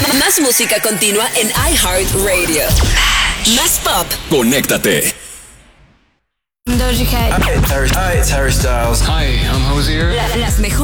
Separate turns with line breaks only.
Más música continua en iHeartRadio. Más pop.
Conéctate.
Doja Cat.
Hi, it's Harry Styles.
Hi, I'm Hosier.
Las mejores